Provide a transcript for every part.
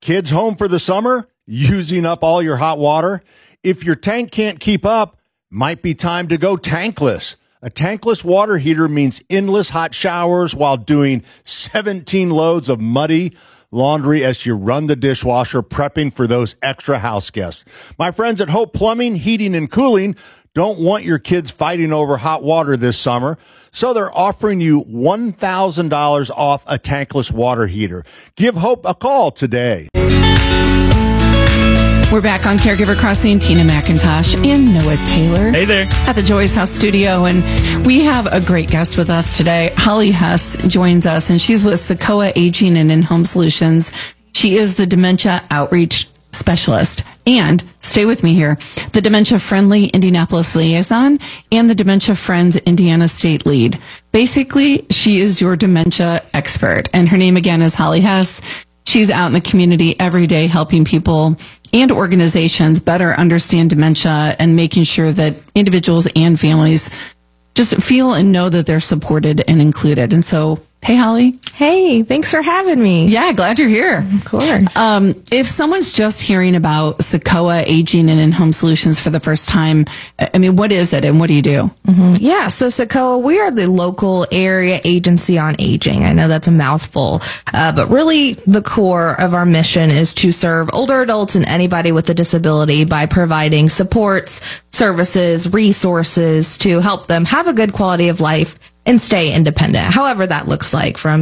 kids home for the summer? Using up all your hot water? If your tank can't keep up, might be time to go tankless. A tankless water heater means endless hot showers while doing 17 loads of muddy laundry as you run the dishwasher, prepping for those extra house guests. My friends at Hope Plumbing, Heating, and Cooling don't want your kids fighting over hot water this summer, so they're offering you $1,000 off a tankless water heater. Give Hope a call today. We're back on Caregiver Crossing. Tina McIntosh and Noah Taylor. Hey there. At the Joy's House studio. And we have a great guest with us today. Holly Hess joins us, and she's with Sokoa Aging and In-Home Solutions. She is the Dementia Outreach Specialist. And stay with me here, the Dementia Friendly Indianapolis Liaison and the Dementia Friends Indiana State Lead. Basically, she is your dementia expert. And her name again is Holly Hess. She's out in the community every day helping people and organizations better understand dementia and making sure that individuals and families just feel and know that they're supported and included. And so, hey, Holly. Hey, thanks for having me. Yeah, glad you're here. Of course. If someone's just hearing about Sokoa Aging and In-Home Solutions for the first time, I mean, what is it and what do you do? Mm-hmm. Yeah, so Sokoa, we are the local area agency on aging. I know that's a mouthful, but really the core of our mission is to serve older adults and anybody with a disability by providing supports, services, resources to help them have a good quality of life and stay independent, however that looks like, from,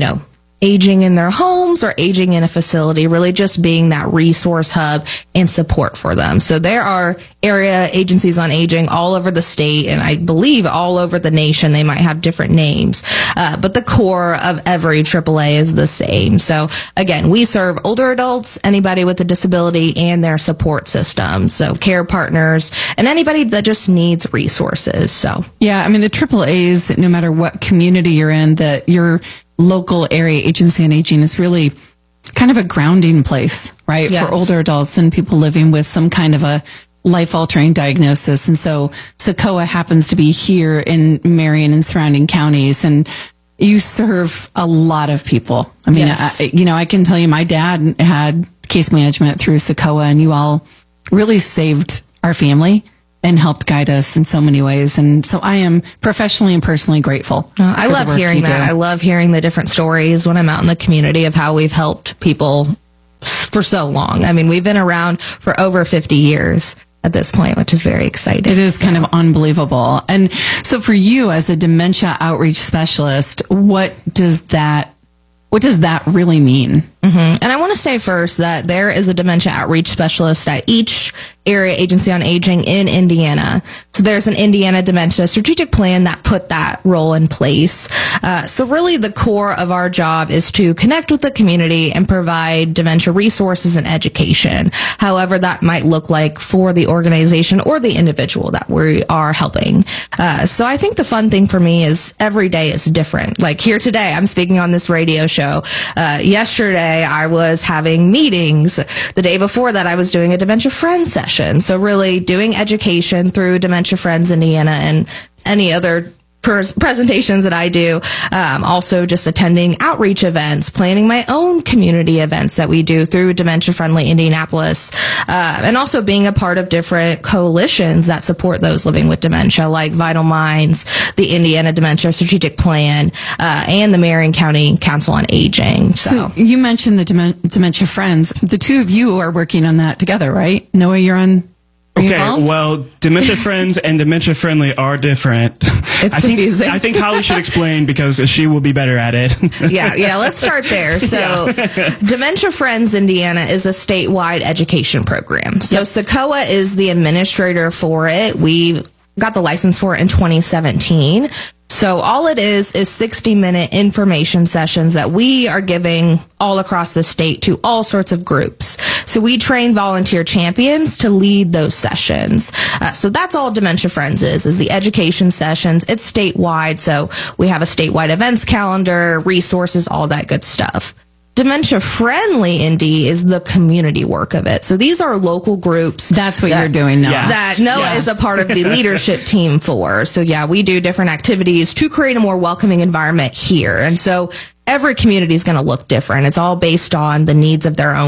aging in their homes or aging in a facility, really just being that resource hub and support for them. So there are area agencies on aging all over the state, and I believe all over the nation. They might have different names, but the core of every AAA is the same. So again, we serve older adults, anybody with a disability, and their support system. So care partners and anybody that just needs resources. So yeah, I mean, the AAAs, no matter what community you're in, that your local area agency on aging is really kind of a grounding place, right? Yes. For older adults and people living with some kind of a life-altering diagnosis. And so Sokoa happens to be here in Marion and surrounding counties, and you serve a lot of people. I mean, yes. I can tell you my dad had case management through Sokoa, and you all really saved our family and helped guide us in so many ways. And so I am professionally and personally grateful. I love hearing that. I love hearing the different stories when I'm out in the community of how we've helped people for so long. I mean, we've been around for over 50 years at this point, which is very exciting. It is kind of unbelievable. And so for you as a dementia outreach specialist, what does that really mean? Mm-hmm. And I want to say first that there is a dementia outreach specialist at each area agency on aging in Indiana. So there's an Indiana Dementia Strategic Plan that put that role in place. So really the core of our job is to connect with the community and provide dementia resources and education, however that might look like for the organization or the individual that we are helping. So I think the fun thing for me is every day is different. Like here today, I'm speaking on this radio show. Yesterday, I was having meetings. The day before that, I was doing a Dementia Friends session. So really doing education through Dementia Friends Indiana and any other presentations that I do. Also just attending outreach events, planning my own community events that we do through Dementia Friendly Indianapolis, and also being a part of different coalitions that support those living with dementia, like Vital Minds, the Indiana Dementia Strategic Plan, and the Marion County Council on Aging. So you mentioned the Dementia Friends. The two of you are working on that together, right? Noah, you're on. Okay, well, Dementia Friends and Dementia Friendly are different. It's confusing. I think Holly should explain because she will be better at it. Yeah, let's start there. So Dementia Friends Indiana is a statewide education program. So Sokoa is the administrator for it. We got the license for it in 2017. So all it is 60-minute information sessions that we are giving all across the state to all sorts of groups. So we train volunteer champions to lead those sessions. So that's all Dementia Friends is the education sessions. It's statewide. So we have a statewide events calendar, resources, all that good stuff. Dementia Friendly Indy is the community work of it. So these are local groups. That's what you're doing now. That Noah is a part of the leadership team for. So yeah, we do different activities to create a more welcoming environment here. And so every community is going to look different. It's all based on the needs of their own